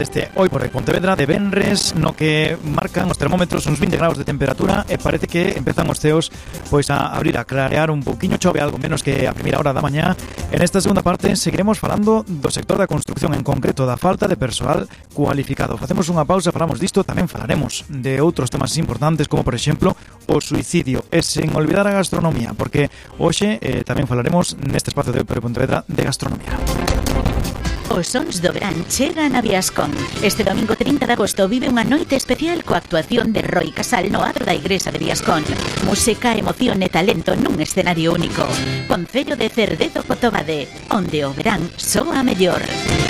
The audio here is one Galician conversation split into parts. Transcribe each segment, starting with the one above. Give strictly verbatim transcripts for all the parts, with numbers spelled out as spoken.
Este hoy por hoy Pontevedra de venres no que marcan os termómetros uns vinte graus de temperatura e parece que empezan os ceos pois a abrir, a clarear un pouquiño, chove algo menos que a primeira hora da mañá. En esta segunda parte seguiremos falando do sector da construcción, en concreto da falta de persoal cualificado. Facemos unha pausa, falamos disto, tamén falaremos de outros temas importantes como por exemplo o suicidio e sen olvidar a gastronomía, porque hoxe eh, tamén falaremos neste espacio de Pontevedra de gastronomía. Os sons do verán chegan a Viascon. Este domingo trinta de agosto vive unha noite especial coa actuación de Roy Casal no adro da igrexa de Viascon. Música, emoción e talento nun escenario único. Concello de Cerdedo Cotobade, onde o verán soa mellor.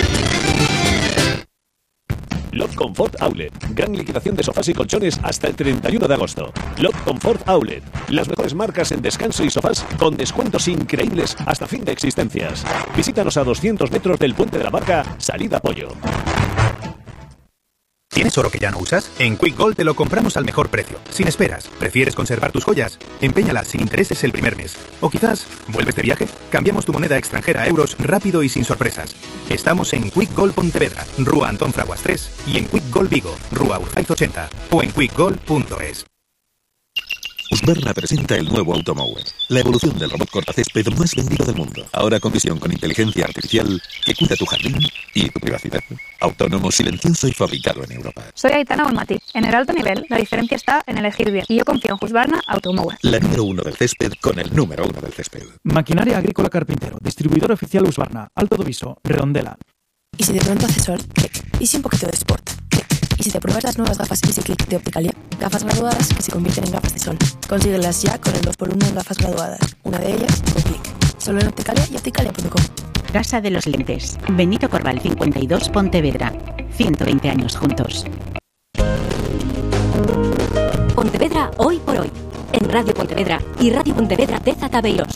Love Comfort Outlet. Gran liquidación de sofás y colchones hasta el treinta y uno de agosto. Love Comfort Outlet. Las mejores marcas en descanso y sofás con descuentos increíbles hasta fin de existencias. Visítanos a doscientos metros del Puente de la Barca, salida Pollo. ¿Tienes oro que ya no usas? En Quick Gold te lo compramos al mejor precio, sin esperas. ¿Prefieres conservar tus joyas? Empeñalas sin intereses el primer mes. O quizás, ¿vuelves de viaje? Cambiamos tu moneda extranjera a euros rápido y sin sorpresas. Estamos en Quick Gold Pontevedra, Rúa Antón Fraguas tres, y en Quick Gold Vigo, Rúa Urzaiz ochenta, o en quick gold punto es. Husqvarna presenta el nuevo Automower, la evolución del robot cortacésped más vendido del mundo. Ahora con visión con inteligencia artificial que cuida tu jardín y tu privacidad. Autónomo, silencioso y fabricado en Europa. Soy Aitana Bonmati. En el alto nivel, la diferencia está en elegir bien. Y yo confío en Husqvarna Automower. La número uno del césped con el número uno del césped. Maquinaria Agrícola Carpintero, distribuidor oficial Husqvarna, Alto do Viso, Redondela. Y si de pronto hace sol, clic. Y si un poquito de sport, clic. Y si te pruebas las nuevas gafas Easy Click de Opticalia, gafas graduadas que se convierten en gafas de sol. Consíguelas ya con el dos por uno en gafas graduadas. Una de ellas con clic. Solo en Opticalia y opticalia punto com. Casa de los Lentes. Benito Corval cincuenta y dos, Pontevedra. ciento veinte años juntos. Pontevedra hoy por hoy. En Radio Pontevedra y Radio Pontevedra de Zatabeos.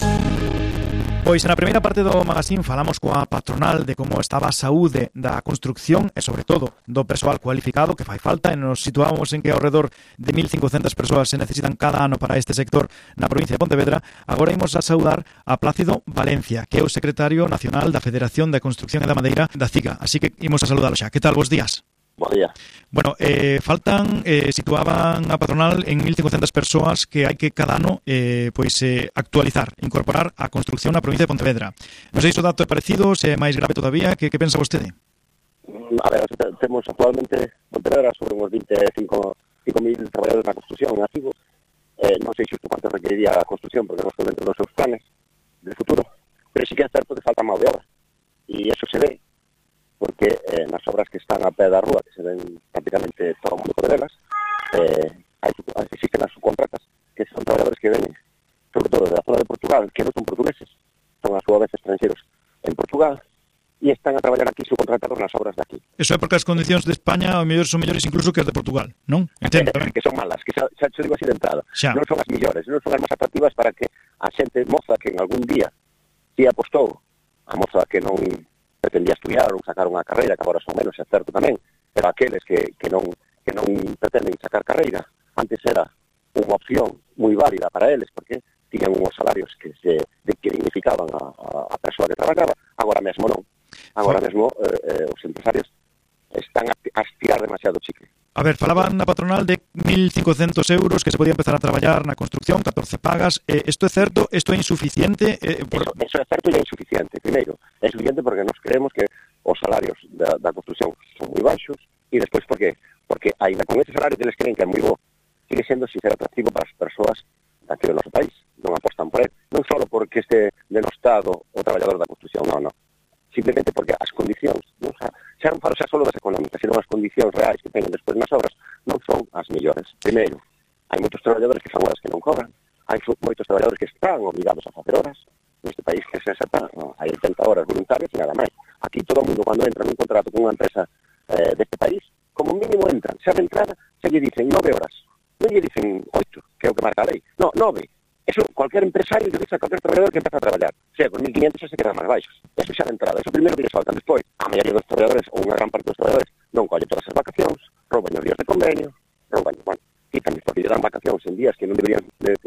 Pois na primeira parte do magazín falamos coa patronal de como estaba a saúde da construcción e, sobre todo, do persoal cualificado que fai falta, e nos situamos en que ao redor de mil cincocentas persoas se necesitan cada ano para este sector na provincia de Pontevedra. Agora imos a saudar a Plácido Valencia, que é o secretario nacional da Federación da Construcción e da Madeira da CIGA. Así que imos a saludalo xa. Que tal, bos días? Bom día. Bueno, eh, faltan, eh, situaban a patronal en mil cincocentas persoas que hai que cada ano eh, pois, eh, actualizar, incorporar a construcción na provincia de Pontevedra. Non sei se o dato é parecido, se é máis grave todavía, que, que pensa vostede? A ver, temos actualmente Pontevedra sobre uns veinticinco mil traballadores na construcción activos. Eh, non sei xusto quanto requeriría a construcción, porque non estou dentro dos seus planes de futuro, pero sí que é certo que falta mão de obra. E eso se ve porque eh, nas obras que están a pé da rúa, que se ven prácticamente todo o mundo por delas, eh, hai, existen as subcontratas, que son traballadores que ven, sobre todo da zona de Portugal, que non son portugueses, son a súa vez estranxeros en Portugal, e están a traballar aquí subcontratados nas obras de aquí. Eso é porque as condicións de España ao mellor son mellores incluso que as de Portugal, non? Entendo, eh, que son malas, que xa, xa te digo así de entrada. Xa. Non son as mellores, non son as máis atractivas para que a xente moza que en algún día si apostou, a moza que non pretendía estudiar ou sacar unha carreira, que agora son menos, é certo tamén, pero aqueles que, que, non, que non pretenden sacar carreira, antes era unha opción moi válida para eles, porque tiñan unhos salarios que se de que dignificaban a, a, a persoa que traballaba, agora mesmo non. Agora mesmo eh, eh, os empresarios están a, a estirar demasiado chicle. A ver, falaban na patronal de mil cincocentos euros que se podía empezar a traballar na construcción, catorce pagas. Eh, isto é certo? Isto é insuficiente? Eh, por... eso, eso é certo e é insuficiente. Primeiro, é insuficiente porque nos creemos que os salarios da, da construcción son moi baixos, e despois por qué? Porque ainda con ese salario que eles creen que é moi bo, sigue sendo sin ser atractivo para as persoas aquí do noso país. Non apostan por él. Non só porque este denostado o traballador da construcción, non, non. Simplemente porque as condicións, non, xa, xa non falo xa solo das económicas, sino as condicións reais que teñen despois nas obras, non son as mellores. Primeiro, hai moitos traballadores que fan horas que non cobran, hai moitos traballadores que están obligados a facer horas, neste país que se acepta, no, hai oitenta horas voluntarias e nada máis. Aquí todo o mundo, cando entra nun contrato con unha empresa eh, deste país, como mínimo entran, xa de entrada, xa lle dicen nove horas, non lle dicen oito, que é o que marca a lei, no, nove. Eso, cualquier empresario lle dice a cualquier traballador que empeza a traballar. O sea, con mil quinientos xa se quedan máis baixos. Eso xa de entrada, eso primeiro que lle faltan. Despois, a maioría dos traballadores, ou unha gran parte dos traballadores, non colle todas as vacacións, rouban os días de convenio, rouban, bueno, quitan, porque lle dan vacacións en días que non deberían de